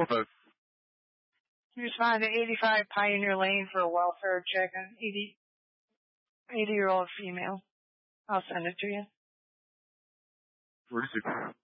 4-5. You respond to 85 Pioneer Lane for a welfare check on 80-year-old female. I'll send it to you. 46.